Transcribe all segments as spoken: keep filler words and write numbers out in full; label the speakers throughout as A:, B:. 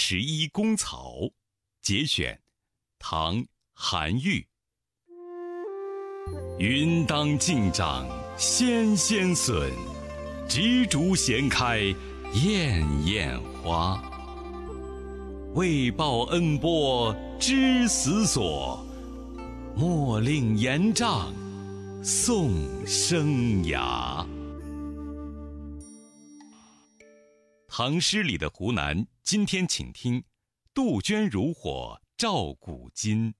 A: 十一公草》节选，唐·韩愈。云当镜长纤纤笋，执竹闲开艳艳花。为报恩波知死所，莫令言丈送生涯。唐诗里的湖南，今天请听杜鹃如火照古今。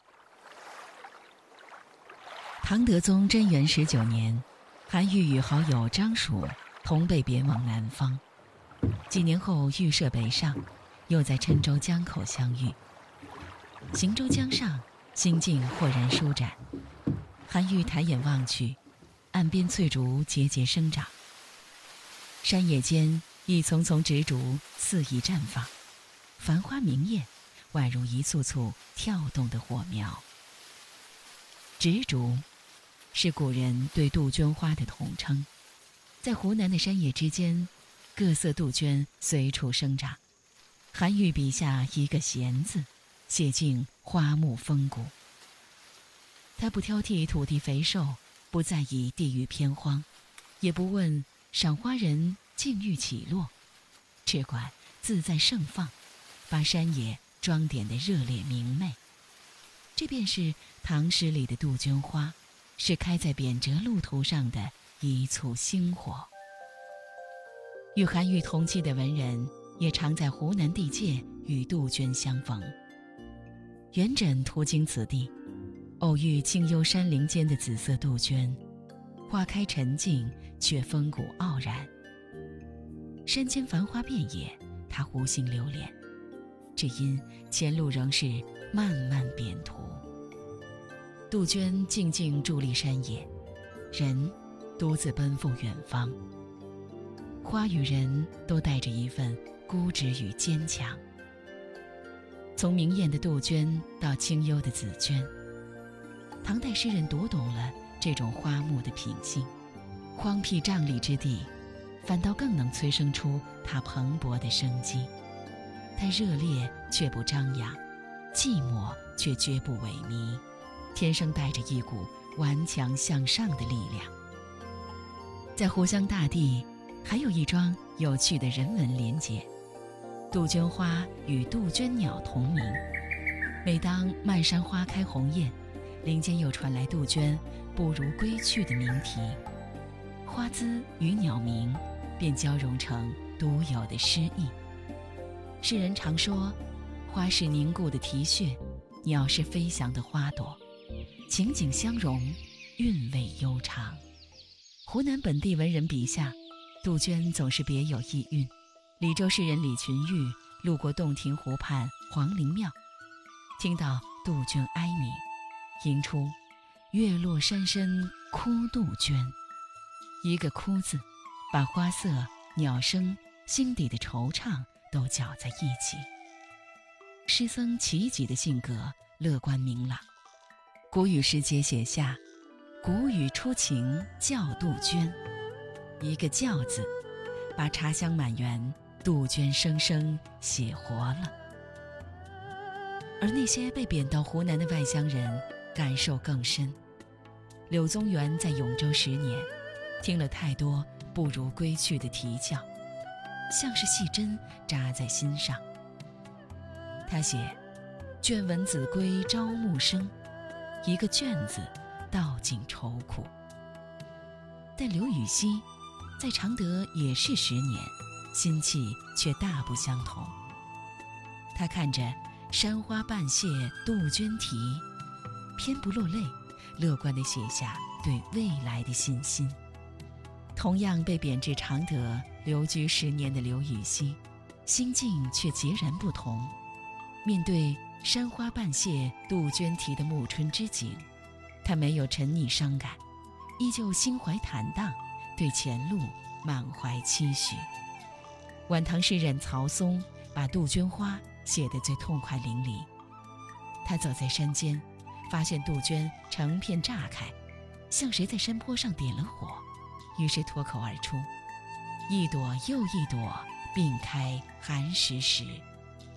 B: 唐德宗贞元十九年，韩愈与好友张曙同被贬往南方，几年后预设北上，又在郴州江口相遇。行舟江上，心境豁然舒展。韩愈抬眼望去，岸边翠竹节节生长，山野间一丛丛植竹肆意绽放，繁花明艳，宛如一簇簇跳动的火苗。植竹是古人对杜鹃花的统称，在湖南的山野之间，各色杜鹃随处生长。韩愈笔下一个闲字，写尽花木风骨。他不挑剔土地肥瘦，不在意地域偏荒，也不问赏花人境遇起落，只管自在盛放，把山野装点得热烈明媚。这便是唐诗里的杜鹃花，是开在贬谪路途上的一簇星火。与韩愈同期的文人也常在湖南地界与杜鹃相逢。元稹途经此地，偶遇清幽山林间的紫色杜鹃，花开沉静，却风骨傲然。山间繁花遍野，他无心留恋，只因前路仍是漫漫biển途。杜鹃静静伫立山野，人独自奔赴远方。花与人都带着一份孤执与坚强。从明艳的杜鹃到清幽的紫鹃，唐代诗人读懂了这种花木的品性。荒僻瘴疠之地，反倒更能催生出它蓬勃的生机。它热烈却不张扬，寂寞却绝不萎靡，天生带着一股顽强向上的力量。在湖湘大地，还有一桩有趣的人文连结。杜鹃花与杜鹃鸟同名，每当漫山花开红艳，林间又传来杜鹃不如归去的鸣啼，花姿与鸟鸣便交融成独有的诗意。世人常说，花是凝固的啼血，鸟是飞翔的花朵，情景相融，韵味悠长。湖南本地文人笔下，杜鹃总是别有意蕴。李州诗人李群玉路过洞庭湖畔黄陵庙，听到杜鹃哀鸣，吟出月落山深哭杜鹃。一个哭字，把花色、鸟声、心底的惆怅都搅在一起。诗僧齐己的性格乐观明朗，谷雨时节写下谷雨初晴叫杜鹃，一个叫字，把茶香满园、杜鹃声声写活了。而那些被贬到湖南的外乡人感受更深。柳宗元在永州十年，听了太多不如归去的啼叫，像是细针扎在心上。他写倦闻子规朝暮声，一个倦字道尽愁苦。但刘禹锡在常德也是十年，心气却大不相同。他看着山花半谢杜鹃啼，偏不落泪，乐观地写下对未来的信心。同样被贬至常德留居十年的刘禹锡，心境却截然不同。面对山花半谢杜鹃啼的暮春之景，他没有沉溺伤感，依旧心怀坦荡，对前路满怀期许。晚唐诗人曹松把杜鹃花写得最痛快淋漓。他走在山间，发现杜鹃成片炸开，像谁在山坡上点了火，于是脱口而出：一朵又一朵，并开寒食时。